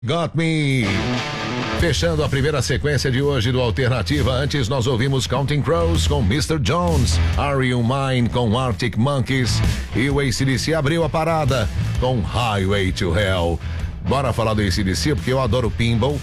Got Me. Fechando a primeira sequência de hoje do Alternativa, antes nós ouvimos Counting Crows com Mr. Jones, Are You Mine com Arctic Monkeys e o AC/DC abriu a parada com Highway to Hell. Bora falar do AC/DC porque eu adoro pinball.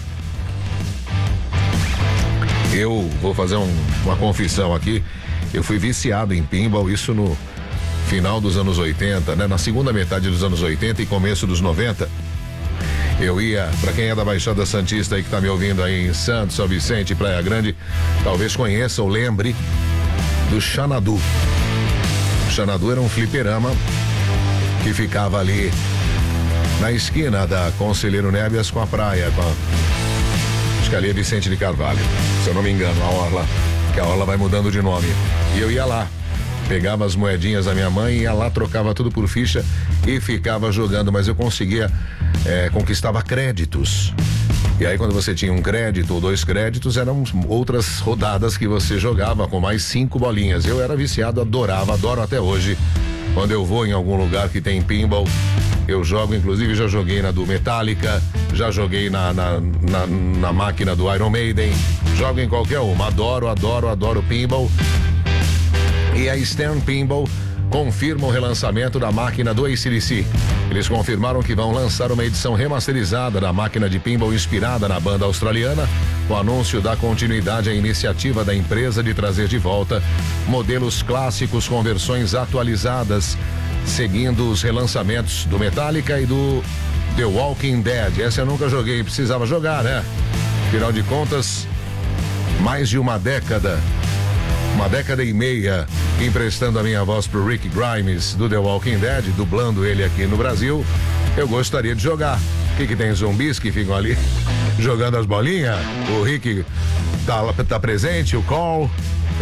Eu vou fazer uma confissão aqui, eu fui viciado em pinball, isso no final dos anos 80, né? Na segunda metade dos anos 80 e começo dos 90. Eu ia, pra quem é da Baixada Santista aí que tá me ouvindo aí em Santos, São Vicente, Praia Grande, talvez conheça ou lembre do Xanadu. O Xanadu era um fliperama que ficava ali na esquina da Conselheiro Nébias com a praia, acho que ali é Vicente de Carvalho, se eu não me engano, a orla, que a orla vai mudando de nome. E eu ia lá, pegava as moedinhas da minha mãe, ia lá, trocava tudo por ficha e ficava jogando, mas eu conseguia, conquistava créditos. E aí quando você tinha um crédito ou 2 créditos, eram outras rodadas que você jogava com mais 5 bolinhas. Eu era viciado, adorava, adoro até hoje. Quando eu vou em algum lugar que tem pinball, eu jogo, inclusive já joguei na do Metallica, já joguei na máquina do Iron Maiden, jogo em qualquer uma, adoro pinball. E a Stern Pinball confirma o relançamento da máquina do AC/DC. Eles confirmaram que vão lançar uma edição remasterizada da máquina de pinball inspirada na banda australiana. O anúncio dá continuidade à iniciativa da empresa de trazer de volta modelos clássicos com versões atualizadas, seguindo os relançamentos do Metallica e do The Walking Dead. Essa eu nunca joguei, precisava jogar, né? Afinal de contas, mais de uma década e meia emprestando a minha voz pro Rick Grimes do The Walking Dead, dublando ele aqui no Brasil. Eu gostaria de jogar. O que tem zumbis que ficam ali jogando as bolinhas? O Rick tá presente, o Cole.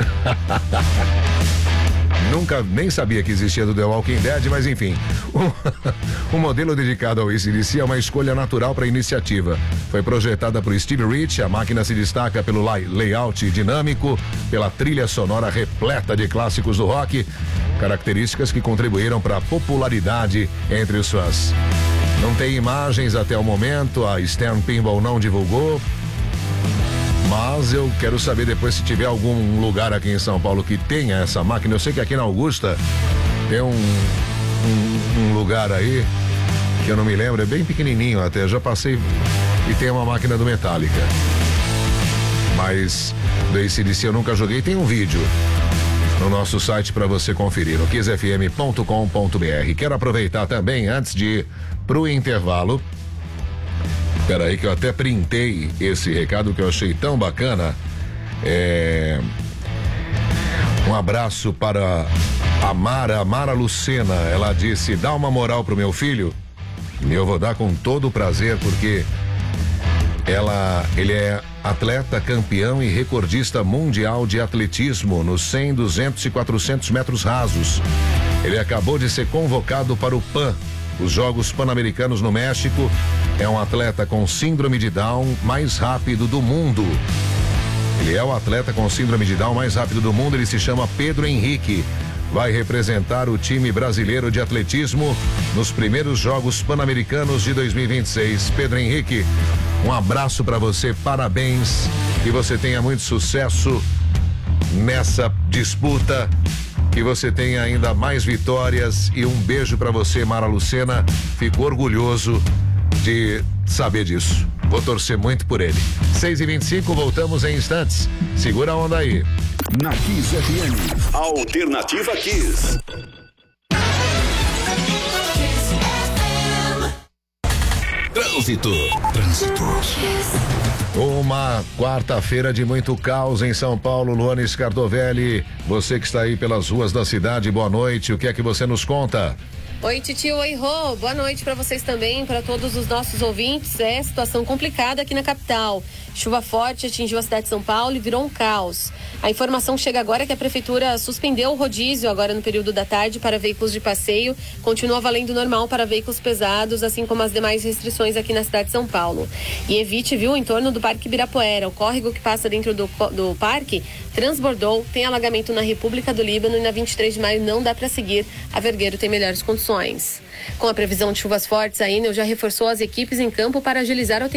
Nunca nem sabia que existia do The Walking Dead, mas enfim. O modelo dedicado ao AC/DC é uma escolha natural para a iniciativa. Foi projetada por Steve Rich, a máquina se destaca pelo layout dinâmico, pela trilha sonora repleta de clássicos do rock, características que contribuíram para a popularidade entre os fãs. Não tem imagens até o momento, a Stern Pinball não divulgou, mas eu quero saber depois se tiver algum lugar aqui em São Paulo que tenha essa máquina. Eu sei que aqui na Augusta tem um lugar aí que eu não me lembro, é bem pequenininho até, eu já passei e tem uma máquina do Metallica. Mas do AC/DC eu nunca joguei, tem um vídeo no nosso site para você conferir, no kissfm.com.br. Quero aproveitar também, antes de ir pro intervalo, peraí que eu até printei esse recado que eu achei tão bacana. Um abraço para a Mara Lucena. Ela disse: dá uma moral pro meu filho. E eu vou dar com todo o prazer, porque ele é atleta, campeão e recordista mundial de atletismo nos 100, 200 e 400 metros rasos. Ele acabou de ser convocado para o PAN, os Jogos Pan-Americanos no México. É um atleta com síndrome de Down mais rápido do mundo. Ele é o atleta com síndrome de Down mais rápido do mundo. Ele se chama Pedro Henrique. Vai representar o time brasileiro de atletismo nos primeiros Jogos Pan-Americanos de 2026. Pedro Henrique, um abraço para você, parabéns, que você tenha muito sucesso nessa disputa, que você tenha ainda mais vitórias, e um beijo para você, Mara Lucena. Fico orgulhoso de saber disso. Vou torcer muito por ele. 6h25, voltamos em instantes. Segura a onda aí. Na Kiss FM. Alternativa Kiss. Trânsito. Uma quarta-feira de muito caos em São Paulo. Luana Scardovelli, você que está aí pelas ruas da cidade, boa noite. O que é que você nos conta? Oi, Titi, oi, Rô. Boa noite para vocês também, para todos os nossos ouvintes. É situação complicada aqui na capital. Chuva forte atingiu a cidade de São Paulo e virou um caos. A informação chega agora que a prefeitura suspendeu o rodízio agora no período da tarde para veículos de passeio. Continua valendo normal para veículos pesados, assim como as demais restrições aqui na cidade de São Paulo. E evite, viu, em torno do Parque Ibirapuera. O córrego que passa dentro do parque transbordou, tem alagamento na República do Líbano e na 23 de maio não dá para seguir. A Vergueiro tem melhores condições. condições. Com a previsão de chuvas fortes, a Enel já reforçou as equipes em campo para agilizar o